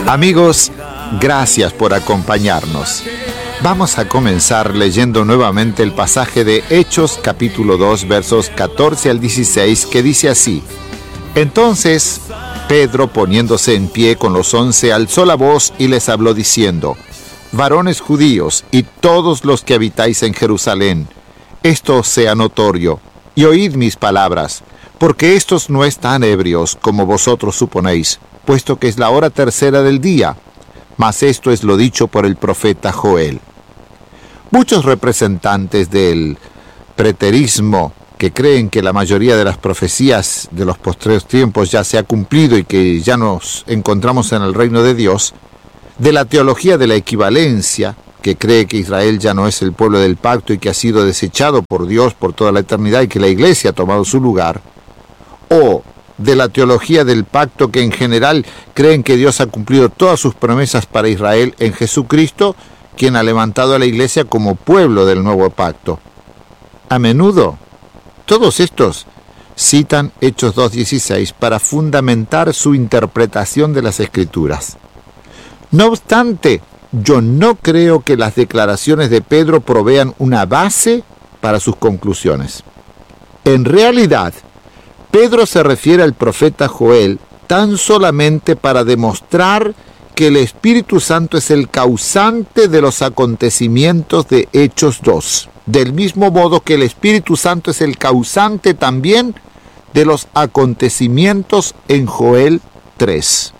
Amigos, gracias por acompañarnos. Vamos a comenzar leyendo nuevamente el pasaje de Hechos capítulo 2 versos 14 al 16 que dice así: Entonces Pedro, poniéndose en pie con los 11, alzó la voz y les habló diciendo: Varones judíos y todos los que habitáis en Jerusalén, esto os sea notorio, y oíd mis palabras, porque estos no están ebrios como vosotros suponéis, puesto que es la hora tercera del día, mas esto es lo dicho por el profeta Joel. Muchos representantes del preterismo, que creen que la mayoría de las profecías de los postreros tiempos ya se ha cumplido y que ya nos encontramos en el reino de Dios, de la teología de la equivalencia, que cree que Israel ya no es el pueblo del pacto y que ha sido desechado por Dios por toda la eternidad y que la iglesia ha tomado su lugar, o de la teología del pacto, que en general creen que Dios ha cumplido todas sus promesas para Israel en Jesucristo, quien ha levantado a la iglesia como pueblo del nuevo pacto. A menudo, todos estos citan Hechos 2:16 para fundamentar su interpretación de las Escrituras. No obstante, yo no creo que las declaraciones de Pedro provean una base para sus conclusiones. En realidad, Pedro se refiere al profeta Joel tan solamente para demostrar que el Espíritu Santo es el causante de los acontecimientos de Hechos 2, del mismo modo que el Espíritu Santo es el causante también de los acontecimientos en Joel 3.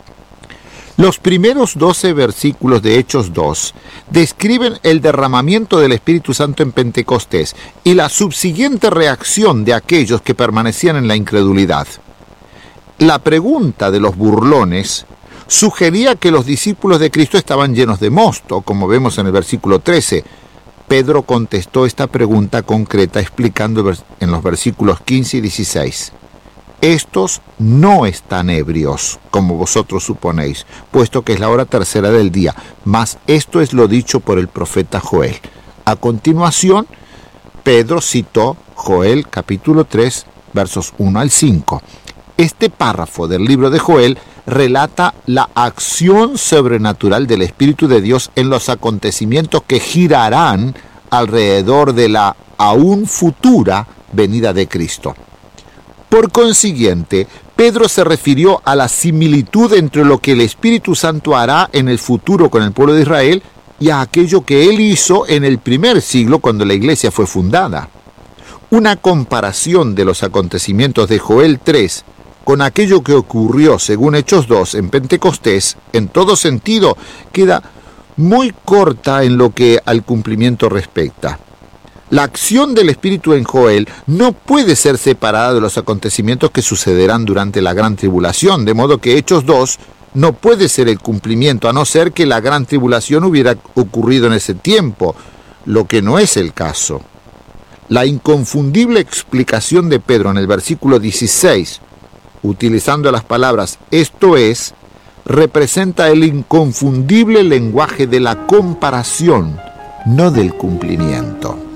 Los primeros 12 versículos de Hechos 2 describen el derramamiento del Espíritu Santo en Pentecostés y la subsiguiente reacción de aquellos que permanecían en la incredulidad. La pregunta de los burlones sugería que los discípulos de Cristo estaban llenos de mosto, como vemos en el versículo 13. Pedro contestó esta pregunta concreta explicando en los versículos 15 y 16. Estos no están ebrios, como vosotros suponéis, puesto que es la hora tercera del día, mas esto es lo dicho por el profeta Joel. A continuación, Pedro citó Joel capítulo 3, versos 1 al 5. Este párrafo del libro de Joel relata la acción sobrenatural del Espíritu de Dios en los acontecimientos que girarán alrededor de la aún futura venida de Cristo. Por consiguiente, Pedro se refirió a la similitud entre lo que el Espíritu Santo hará en el futuro con el pueblo de Israel y a aquello que él hizo en el primer siglo cuando la iglesia fue fundada. Una comparación de los acontecimientos de Joel 3 con aquello que ocurrió según Hechos 2 en Pentecostés, en todo sentido, queda muy corta en lo que al cumplimiento respecta. La acción del Espíritu en Joel no puede ser separada de los acontecimientos que sucederán durante la gran tribulación, de modo que Hechos 2 no puede ser el cumplimiento, a no ser que la gran tribulación hubiera ocurrido en ese tiempo, lo que no es el caso. La inconfundible explicación de Pedro en el versículo 16, utilizando las palabras «esto es», representa el inconfundible lenguaje de la comparación, no del cumplimiento.